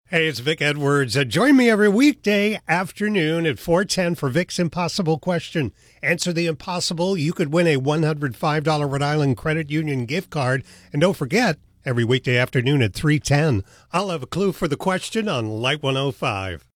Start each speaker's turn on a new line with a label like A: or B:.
A: Hey, it's Vic Edwards. Join me every weekday afternoon at 4:10 for Vic's Impossible Question. Answer the impossible. You could win a $105 Rhode Island Credit Union gift card. And don't forget, every weekday afternoon at 3:10, I'll have a clue for the question on Light 105.